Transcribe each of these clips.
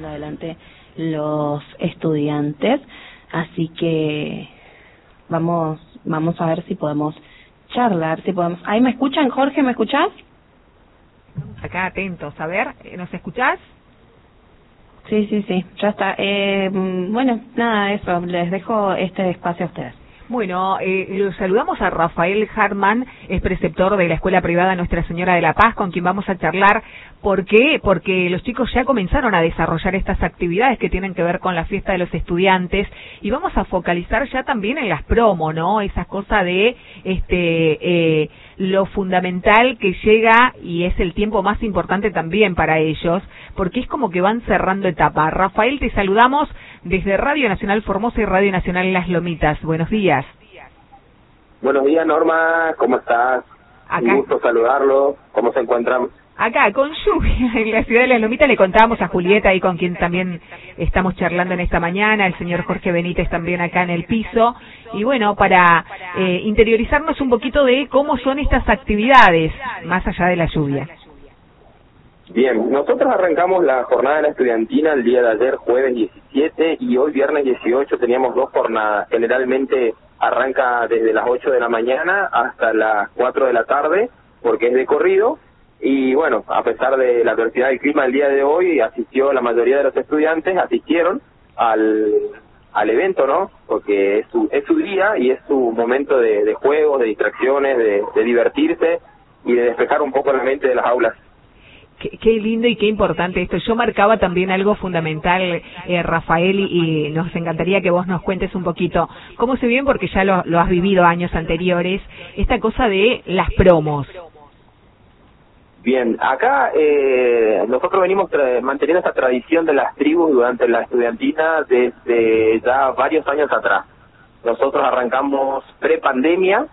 llevando adelante los estudiantes. Así que vamos a ver si podemos charlar, si podemos. ¿Ahí me escuchan, Jorge? ¿Me escuchás? Acá atentos, a ver, ¿nos escuchás? Sí, ya está. Bueno, nada, eso, les dejo este espacio a ustedes. Bueno, los saludamos a Rafael Hartman, es preceptor de la Escuela Privada Nuestra Señora de la Paz, con quien vamos a charlar. ¿Por qué? Porque los chicos ya comenzaron a desarrollar estas actividades que tienen que ver con la fiesta de los estudiantes, y vamos a focalizar ya también en las promos, ¿no? Esa cosa de lo fundamental que llega, y es el tiempo más importante también para ellos, porque es como que van cerrando etapa. Rafael, te saludamos desde Radio Nacional Formosa y Radio Nacional Las Lomitas. Buenos días. Buenos días, Norma, ¿cómo estás? Acá. Un gusto saludarlo, ¿cómo se encuentran? Acá, con lluvia, en la ciudad de Las Lomitas. Le contábamos a Julieta, ahí con quien también estamos charlando en esta mañana, el señor Jorge Benítez también acá en el piso, y bueno, para interiorizarnos un poquito de cómo son estas actividades, más allá de la lluvia. Bien, nosotros arrancamos la jornada de la estudiantina el día de ayer, jueves 17, y hoy viernes 18 teníamos dos jornadas. Generalmente arranca desde las 8 de la mañana hasta las 4 de la tarde, porque es de corrido. Y bueno, a pesar de la adversidad del clima el día de hoy, asistió la mayoría de los estudiantes, asistieron al evento, ¿no? Porque es su día y es su momento de juegos, de distracciones, de divertirse y de despejar un poco la mente de las aulas. Qué lindo y qué importante esto. Yo marcaba también algo fundamental, Rafael, y nos encantaría que vos nos cuentes un poquito cómo se viven, porque ya lo has vivido años anteriores, esta cosa de las promos. Bien, acá nosotros venimos manteniendo esta tradición de las tribus durante la estudiantina desde ya varios años atrás. Nosotros arrancamos pre-pandemia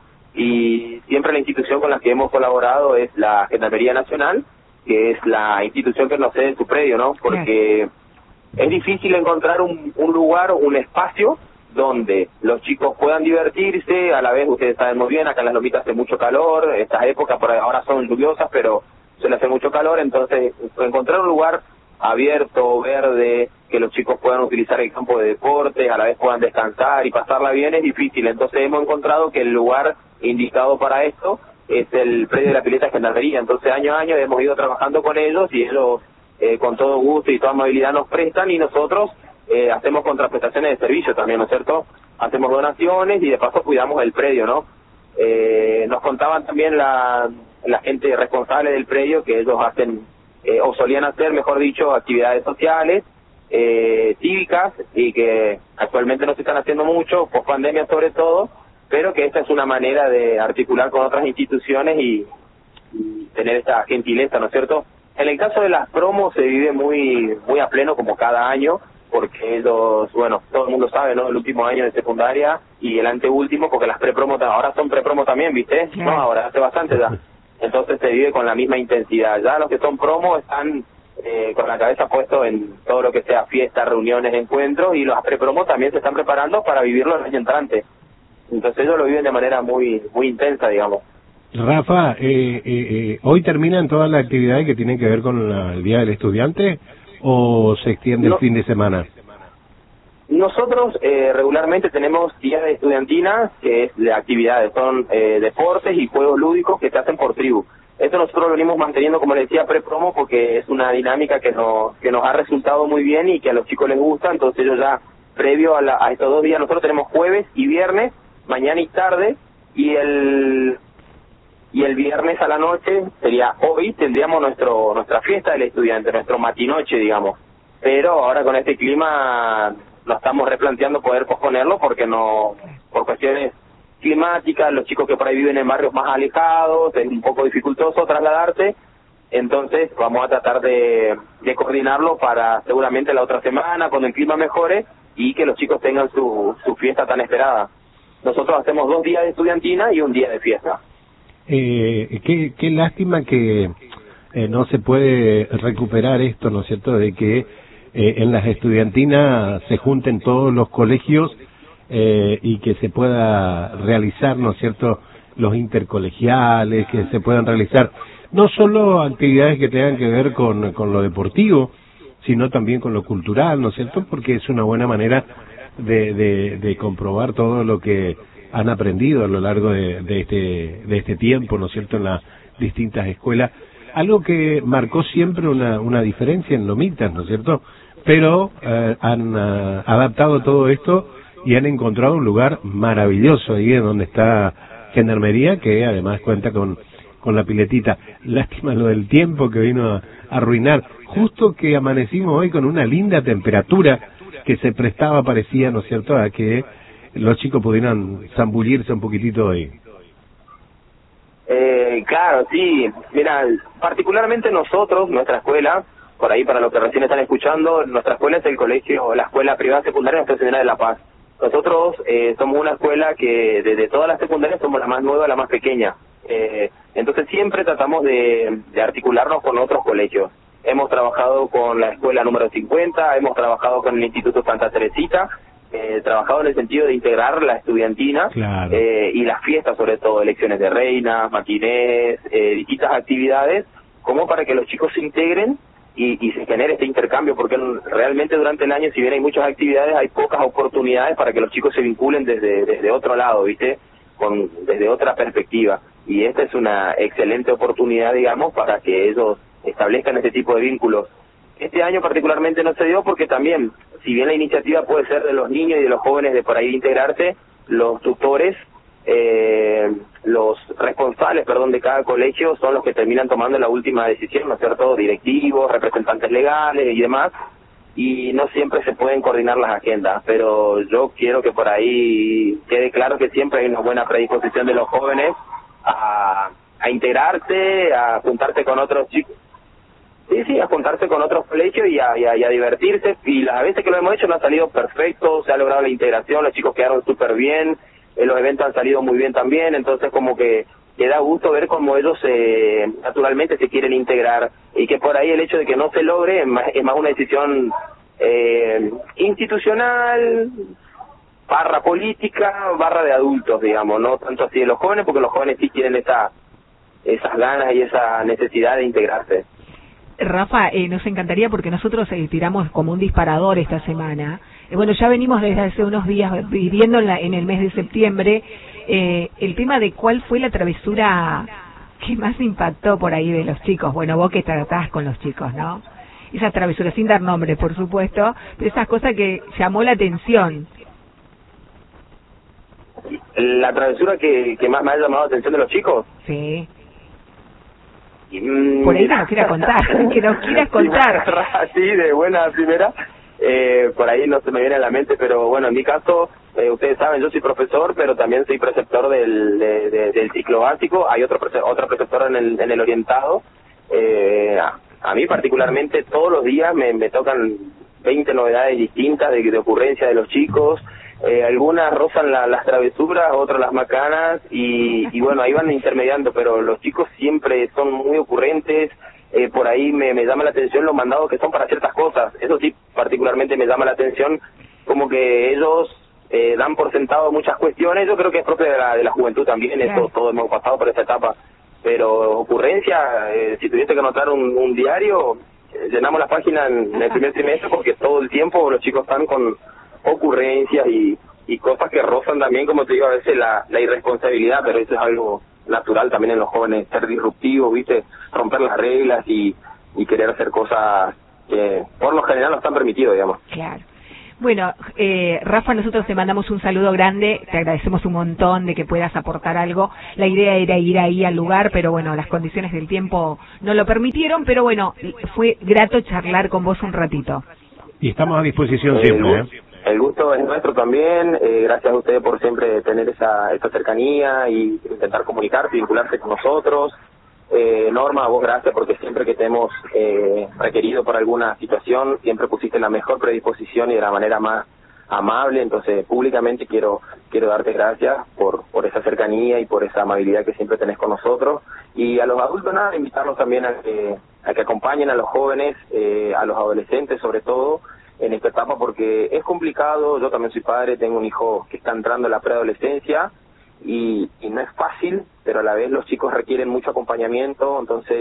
y siempre la institución con la que hemos colaborado es la Gendarmería Nacional, que es la institución que nos cede su predio, ¿no? Porque es difícil encontrar un lugar, un espacio donde los chicos puedan divertirse. A la vez, ustedes saben muy bien, acá en Las Lomitas hace mucho calor, estas épocas por ahora son lluviosas, pero suele hacer mucho calor, entonces encontrar un lugar abierto, verde, que los chicos puedan utilizar el campo de deporte, a la vez puedan descansar y pasarla bien, es difícil. Entonces hemos encontrado que el lugar indicado para esto es el predio de la pileta de Gendarmería. Entonces año a año hemos ido trabajando con ellos y ellos con todo gusto y toda amabilidad nos prestan, y nosotros hacemos contraprestaciones de servicio también, ¿no es cierto? Hacemos donaciones y de paso cuidamos el predio, ¿no? Nos contaban también la gente responsable del predio que ellos hacen, o solían hacer, mejor dicho, actividades sociales, cívicas, y que actualmente no se están haciendo mucho, post pandemia sobre todo, pero que esta es una manera de articular con otras instituciones y tener esta gentileza, ¿no es cierto? En el caso de las promos se vive muy a pleno, como cada año, porque ellos, bueno, todo el mundo sabe, ¿no? El último año de secundaria y el anteúltimo, porque las prepromos ahora son prepromos también, ¿viste? Sí. No, ahora hace bastante ya. Entonces se vive con la misma intensidad. Ya los que son promos están con la cabeza puesto en todo lo que sea fiestas, reuniones, encuentros, y los prepromos también se están preparando para vivirlo el año entrante. Entonces ellos lo viven de manera muy intensa, digamos. Rafa, ¿hoy terminan todas las actividades que tienen que ver con el Día del Estudiante o se extiende el fin de semana? Nosotros regularmente tenemos días de estudiantina, que es de actividades, son deportes y juegos lúdicos que se hacen por tribu. Esto nosotros lo venimos manteniendo, como les decía, pre-promo, porque es una dinámica que nos ha resultado muy bien y que a los chicos les gusta. Entonces ellos ya, previo a estos 2 días, nosotros tenemos jueves y viernes, mañana y tarde, y el viernes a la noche, sería hoy, tendríamos nuestra fiesta del estudiante, nuestro matinoche, digamos. Pero ahora con este clima lo estamos replanteando poder posponerlo, porque no, por cuestiones climáticas, los chicos que por ahí viven en barrios más alejados, es un poco dificultoso trasladarse. Entonces vamos a tratar de coordinarlo para seguramente la otra semana, cuando el clima mejore y que los chicos tengan su fiesta tan esperada. Nosotros hacemos 2 días de estudiantina y 1 día de fiesta. Qué lástima que no se puede recuperar esto, ¿no es cierto?, de que en las estudiantinas se junten todos los colegios y que se pueda realizar, ¿no es cierto?, los intercolegiales, que se puedan realizar no solo actividades que tengan que ver con lo deportivo, sino también con lo cultural, ¿no es cierto? Porque es una buena manera de comprobar todo lo que han aprendido a lo largo de este tiempo, ¿no es cierto?, en las distintas escuelas. Algo que marcó siempre una diferencia en Lomitas, ¿no es cierto?, pero han adaptado todo esto y han encontrado un lugar maravilloso ahí en donde está Gendarmería, que además cuenta con la piletita. Lástima lo del tiempo que vino a arruinar. Justo que amanecimos hoy con una linda temperatura que se prestaba, parecía, ¿no es cierto?, a que los chicos pudieran zambullirse un poquitito hoy. Claro, sí. Mira, particularmente nosotros, nuestra escuela, por ahí para los que recién están escuchando, nuestra escuela es el colegio, la escuela privada secundaria Nuestra Señora de la Paz. Nosotros somos una escuela que desde todas las secundarias somos la más nueva, la más pequeña. Entonces siempre tratamos de articularnos con otros colegios. Hemos trabajado con la escuela número 50, hemos trabajado con el Instituto Santa Teresita, trabajado en el sentido de integrar la estudiantina, claro, y las fiestas, sobre todo, elecciones de reinas, matinés, distintas actividades, como para que los chicos se integren y se genere este intercambio, porque realmente durante el año, si bien hay muchas actividades, hay pocas oportunidades para que los chicos se vinculen desde otro lado, ¿viste?, desde otra perspectiva. Y esta es una excelente oportunidad, digamos, para que ellos establezcan este tipo de vínculos. Este año particularmente no se dio porque también, si bien la iniciativa puede ser de los niños y de los jóvenes de por ahí integrarse, los tutores, los responsables, de cada colegio son los que terminan tomando la última decisión, ¿no es cierto?, directivos, representantes legales y demás, y no siempre se pueden coordinar las agendas, pero yo quiero que por ahí quede claro que siempre hay una buena predisposición de los jóvenes a integrarse, a juntarse con otros chicos. Sí, a juntarse con otros colegios y a divertirse, y las veces que lo hemos hecho no ha salido perfecto, se ha logrado la integración, los chicos quedaron súper bien, los eventos han salido muy bien también, entonces como que da gusto ver cómo ellos naturalmente se quieren integrar, y que por ahí el hecho de que no se logre es más una decisión institucional, barra política, barra de adultos, digamos, no tanto así de los jóvenes, porque los jóvenes sí tienen esas ganas y esa necesidad de integrarse. Rafa, nos encantaría, porque nosotros tiramos como un disparador esta semana. Bueno, ya venimos desde hace unos días viviendo en el mes de septiembre el tema de cuál fue la travesura que más impactó por ahí de los chicos. Bueno, vos que tratás con los chicos, ¿no? Esas travesuras, sin dar nombres, por supuesto, pero esas cosas que llamó la atención. ¿La travesura que más me ha llamado la atención de los chicos? Sí. Por ahí que nos quieras contar, Sí, de buena primera, por ahí no se me viene a la mente, pero bueno, en mi caso, ustedes saben, yo soy profesor, pero también soy preceptor del ciclo básico. Hay otra preceptora en el orientado. A mí particularmente todos los días me tocan 20 novedades distintas de ocurrencia de los chicos. Algunas rozan las travesuras, otras las macanas, y bueno, ahí van intermediando, pero los chicos siempre son muy ocurrentes. Por ahí me llama la atención los mandados que son para ciertas cosas. Eso sí, particularmente me llama la atención, como que ellos dan por sentado muchas cuestiones. Yo creo que es propio de la juventud también, claro. Eso todos hemos pasado por esta etapa, pero ocurrencia, si tuviese que anotar un diario, llenamos la página en el primer trimestre, porque todo el tiempo los chicos están con ocurrencias y cosas que rozan también, como te digo, a veces la irresponsabilidad, pero eso es algo natural también en los jóvenes, ser disruptivos, ¿viste?, romper las reglas y querer hacer cosas que por lo general no están permitidos, digamos. Claro. Bueno, Rafa, nosotros te mandamos un saludo grande, te agradecemos un montón de que puedas aportar algo. La idea era ir ahí al lugar, pero bueno, las condiciones del tiempo no lo permitieron, pero bueno, fue grato charlar con vos un ratito. Y estamos a disposición siempre, El gusto es nuestro también, gracias a ustedes por siempre tener esta cercanía y intentar comunicarse, vincularse con nosotros. Norma, a vos gracias, porque siempre que te hemos requerido por alguna situación, siempre pusiste la mejor predisposición y de la manera más amable. Entonces, públicamente quiero darte gracias por esa cercanía y por esa amabilidad que siempre tenés con nosotros. Y a los adultos, nada, invitarlos también a que acompañen a los jóvenes, a los adolescentes sobre todo, en esta etapa, porque es complicado. Yo también soy padre, tengo un hijo que está entrando en la preadolescencia y no es fácil, pero a la vez los chicos requieren mucho acompañamiento. Entonces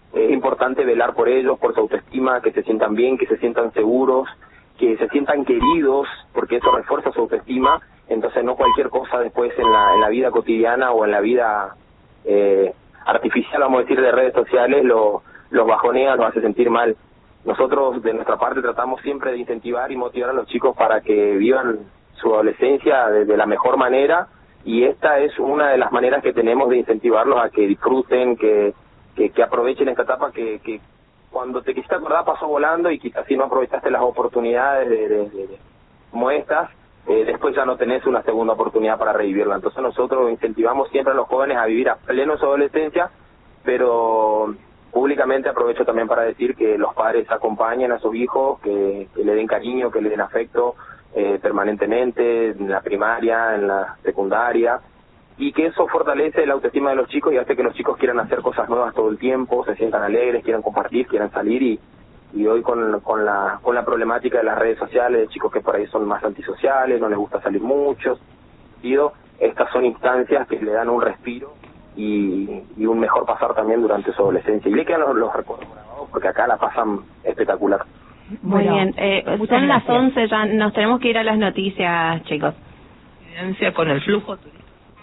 es importante velar por ellos, por su autoestima, que se sientan bien, que se sientan seguros, que se sientan queridos, porque eso refuerza su autoestima. Entonces no cualquier cosa después en la vida cotidiana o en la vida artificial, vamos a decir, de redes sociales, los bajonea, los hace sentir mal. Nosotros de nuestra parte tratamos siempre de incentivar y motivar a los chicos para que vivan su adolescencia de la mejor manera, y esta es una de las maneras que tenemos de incentivarlos a que disfruten, que aprovechen esta etapa que cuando te quisiste acordar pasó volando, y quizás si no aprovechaste las oportunidades como estas, después ya no tenés una segunda oportunidad para revivirla. Entonces nosotros incentivamos siempre a los jóvenes a vivir a pleno su adolescencia, pero públicamente aprovecho también para decir que los padres acompañen a sus hijos, que le den cariño, que le den afecto permanentemente, en la primaria, en la secundaria, y que eso fortalece la autoestima de los chicos y hace que los chicos quieran hacer cosas nuevas todo el tiempo, se sientan alegres, quieran compartir, quieran salir, y hoy con la problemática de las redes sociales, de chicos que por ahí son más antisociales, no les gusta salir mucho, estas son instancias que le dan un respiro y un mejor pasar también durante su adolescencia, y le quedan los recuerdos grabados porque acá la pasan espectacular. Muy bien, son las 11, ya nos tenemos que ir a las noticias, chicos. Con el flujo turístico.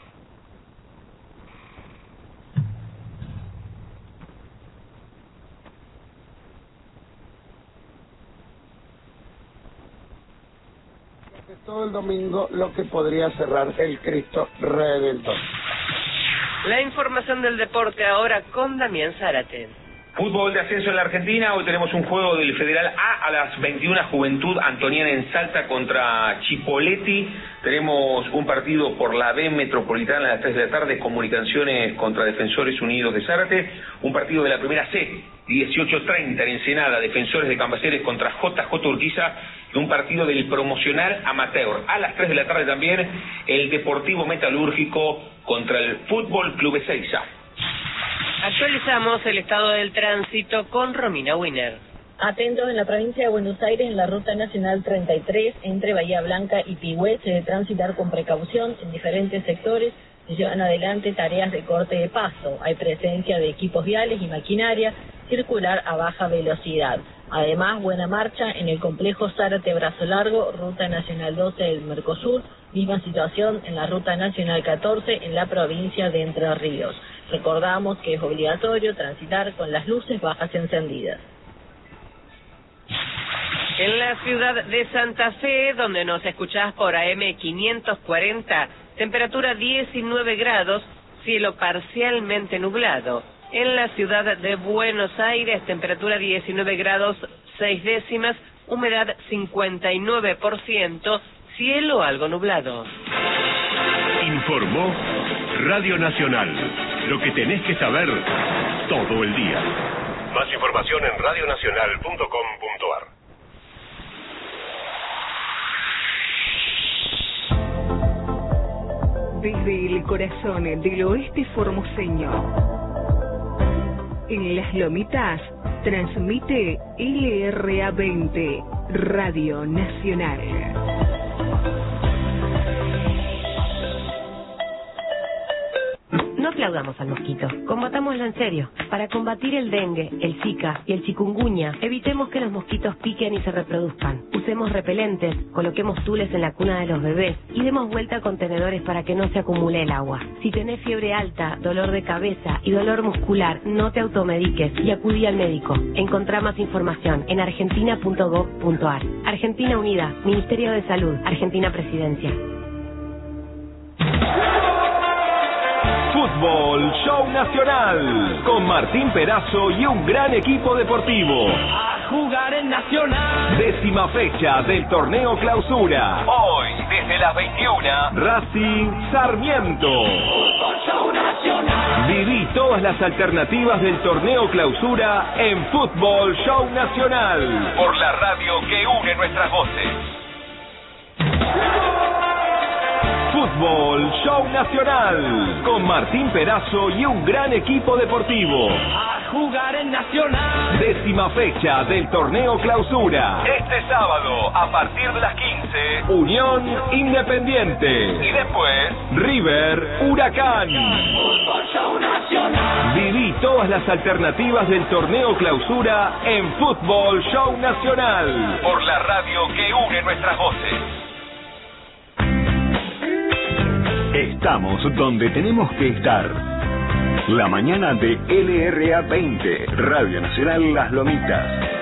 Todo el domingo lo que podría cerrar el Cristo Redentor. La información del deporte ahora con Damián Zárate. Fútbol de ascenso en la Argentina. Hoy tenemos un juego del Federal A las 21, Juventud Antoniana en Salta contra Chipoleti. Tenemos un partido por la B Metropolitana a las 3 de la tarde, Comunicaciones contra Defensores Unidos de Zárate. Un partido de la primera C, 18:30 en Ensenada, Defensores de Cambaceres contra JJ Urquiza. Y un partido del promocional amateur. A las 3 de la tarde también, el Deportivo Metalúrgico contra el Fútbol Club Ezeiza. Actualizamos el estado del tránsito con Romina Wiener. Atentos, en la provincia de Buenos Aires, en la Ruta Nacional 33, entre Bahía Blanca y Pigüé, se debe transitar con precaución. En diferentes sectores se llevan adelante tareas de corte de paso. Hay presencia de equipos viales y maquinaria, circular a baja velocidad. Además, buena marcha en el complejo Zárate Brazo Largo, Ruta Nacional 12 del Mercosur. Misma situación en la Ruta Nacional 14 en la provincia de Entre Ríos. Recordamos que es obligatorio transitar con las luces bajas encendidas. En la ciudad de Santa Fe, donde nos escuchás por AM 540, temperatura 19 grados, cielo parcialmente nublado. En la ciudad de Buenos Aires, temperatura 19 grados 6 décimas, humedad 59%, cielo algo nublado. Informó Radio Nacional. Lo que tenés que saber todo el día. Más información en radionacional.com.ar. Desde el corazón del oeste formoseño, en Las Lomitas, transmite LRA20, Radio Nacional. No aplaudamos al mosquito, combatámoslo en serio. Para combatir el dengue, el zika y el chikungunya, evitemos que los mosquitos piquen y se reproduzcan. Usemos repelentes, coloquemos tules en la cuna de los bebés y demos vuelta a contenedores para que no se acumule el agua. Si tenés fiebre alta, dolor de cabeza y dolor muscular, no te automediques y acudí al médico. Encontrá más información en argentina.gov.ar. Argentina Unida, Ministerio de Salud, Argentina Presidencia. Fútbol Show Nacional, con Martín Perazo y un gran equipo deportivo. A jugar en Nacional. 10ª fecha del torneo Clausura. Hoy, desde las 21, Racing Sarmiento. Fútbol Show Nacional. Viví todas las alternativas del torneo Clausura en Fútbol Show Nacional, por la radio que une nuestras voces. Fútbol Show Nacional, con Martín Perazo y un gran equipo deportivo. A jugar en Nacional. 10ª fecha del torneo Clausura. Este sábado, a partir de las 15, Unión Independiente. Y después, River Huracán. Fútbol Show Nacional. Viví todas las alternativas del torneo clausura en Fútbol Show Nacional, por la radio que une nuestras voces. Estamos donde tenemos que estar. La mañana de LRA 20, Radio Nacional Las Lomitas.